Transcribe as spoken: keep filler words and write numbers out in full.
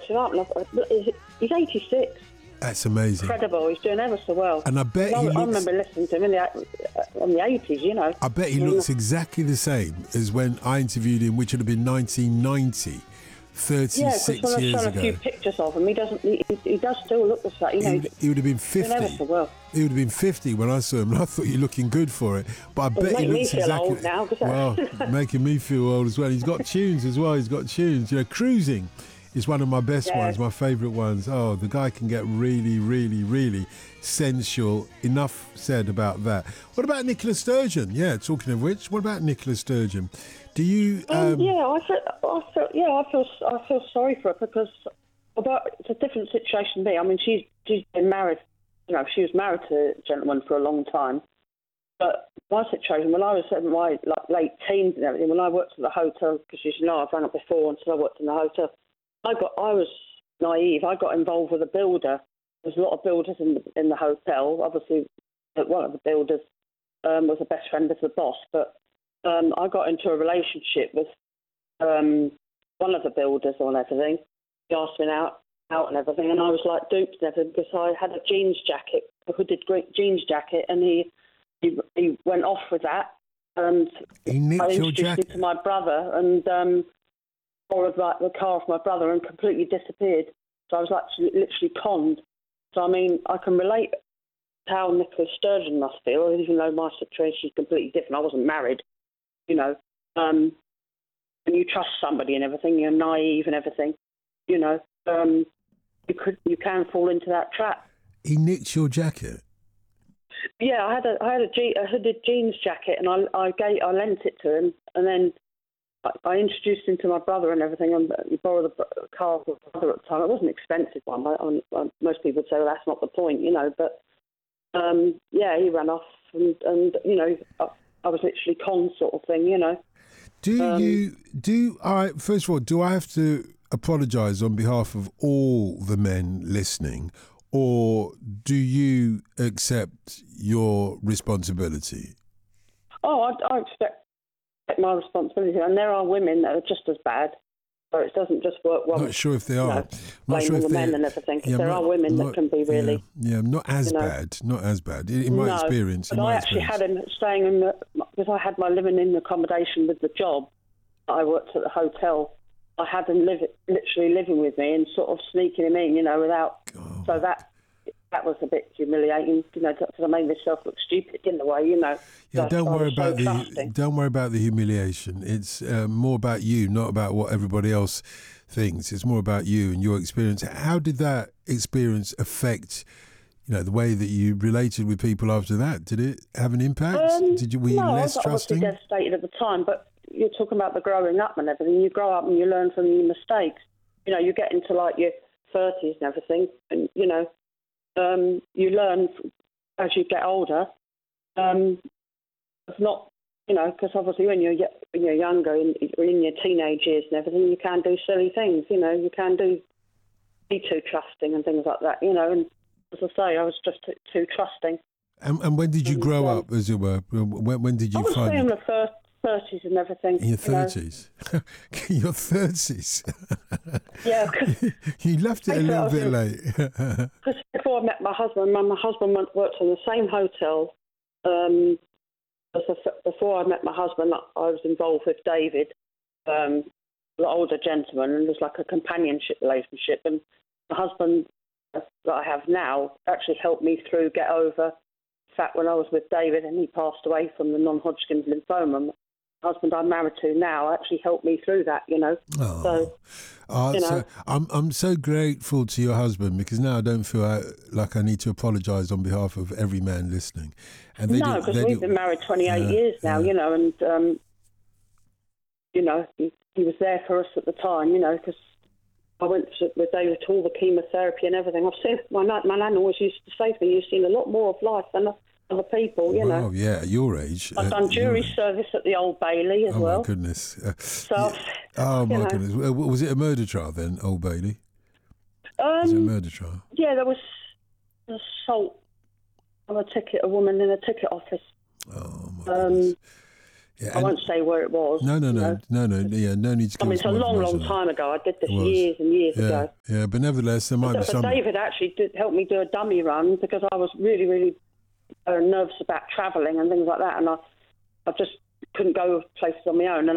him up. And I, he's eighty-six. That's amazing. Incredible. He's doing ever so well. And I bet I, he looks... I remember listening to him in the, uh, in the eighties, you know. I bet he looks exactly the same as when I interviewed him, which would have been nineteen ninety, thirty-six yeah, because when years I've shown ago. a few pictures of him, he doesn't. He, he does still look the same. You know, he, would, he would have been fifty. Ever so well. He would have been fifty when I saw him, and I thought you're looking good for it. But I It'll bet he make me looks feel exactly. old now, does it? Well, making me feel old as well. He's got tunes as well. He's got tunes. You know, Cruising is one of my best Yeah. ones, my favourite ones. Oh, the guy can get really, really, really sensual. Enough said about that. What about Nicola Sturgeon? Yeah, talking of which, what about Nicola Sturgeon? Do you? Um, Um, yeah, I feel, I feel, yeah, I feel, I feel sorry for her because, although it's a different situation than me. I mean, she's she's been married. You know, she was married to a gentleman for a long time. But my situation, when I was in my like late teens and everything, when I worked at the hotel, because you know I've run it before, and so I worked in the hotel. I got, I was naive. I got involved with a builder. There's a lot of builders in the, in the hotel. Obviously, one of the builders um, was a best friend of the boss, but um, I got into a relationship with um, one of the builders on everything. He asked me out, out and everything, and I was like duped and everything because I had a jeans jacket, a hooded great jeans jacket, and he he, he went off with that, and He nicked I your introduced jacket. him to my brother, and um, borrowed like the car of my brother, and completely disappeared. So I was like literally conned. So I mean, I can relate to how Nicola Sturgeon must feel, even though my situation is completely different. I wasn't married, you know. Um, and you trust somebody and everything, you're naive and everything, you know. Um, you could, you can fall into that trap. He nicked your jacket. Yeah, I had a, I had a, je- a hooded jeans jacket, and I, I gave, I lent it to him, and then I, I introduced him to my brother and everything, and he borrowed a b- car of my brother at the time. It wasn't an expensive one. I, I, most people would say, well, that's not the point, you know. But um, yeah, he ran off, and, and you know, I, I was literally con sort of thing, you know. Do Um, you do I first of all, do I have to apologise on behalf of all the men listening, or do you accept your responsibility? Oh, I, I expect my responsibility, and there are women that are just as bad. So it doesn't just work well. Not sure if they you are. know, Not blame sure all if the they men and everything. 'cause yeah, there not- are women not- that can be really. Yeah, yeah not as you know. bad. Not as bad. In, in my no, experience. but in my I actually experience. had him staying in the because I had my living in accommodation with the job. I worked at the hotel. I had him live, literally living with me and sort of sneaking him in, you know, without. Oh. So that that was a bit humiliating, you know, because I made myself look stupid in a way, you know. Yeah, So don't I worry was so about the trusting. don't worry about the humiliation. It's uh, more about you, not about what everybody else thinks. It's more about you and your experience. How did that experience affect, you know, the way that you related with people after that? Did it have an impact? Um, did you were you no, less I was obviously trusting? devastated at the time, but you're talking about the growing up and everything. You grow up and you learn from your mistakes. You know, you get into like your thirties and everything, and you know, um, you learn as you get older. Um, it's not, you know, because obviously when you're y- when you're younger, in, in your teenage years and everything, you can do silly things. You know, you can do be too trusting and things like that. You know, and as I say, I was just too, too trusting. And, and when did you And, grow um, up, as it were? When, when did I you was find in it? the first thirties and everything. In your you know. thirties? Your thirties? Yeah, because You left it a Basically, I little was bit in- late. before I met my husband, my, my husband went, worked in the same hotel. Um, as a, before I met my husband, I was involved with David, um, the older gentleman, and it was like a companionship relationship. And my husband that I have now actually helped me through get over the fact when I was with David and he passed away from the non-Hodgkin's lymphoma. The husband I'm married to now actually helped me through that, you know. Oh. So, Oh, you so know. I'm I'm so grateful to your husband, because now I don't feel I, like I need to apologise on behalf of every man listening. And they no, do- because they we've do- been married twenty-eight Yeah, years now, yeah. you know, and, um, you know, he, he was there for us at the time, you know, because I went to, with David to all the chemotherapy and everything. I've seen, my, nan- my nan always used to say to me, you've seen a lot more of life than other people, you know. Wow, yeah, at your age. I've at done your jury age. service at the Old Bailey as Oh well. my goodness. Uh, So, yeah. Oh you my know. goodness. Uh, Was it a murder trial then, Old Bailey? Was it a Um, murder trial? yeah, there was assault on a ticket, a woman in a ticket office. Oh my Um, goodness. Yeah, I won't say where it was. No, no, no, you know. no, no. Yeah, no need to. Give I mean, us it's a more long, long information on time ago. I did this It was. years and years that. ago. Yeah, yeah, but nevertheless, there might But, be but some. David actually did help me do a dummy run because I was really, really uh, nervous about travelling and things like that, and I, I just couldn't go places on my own. And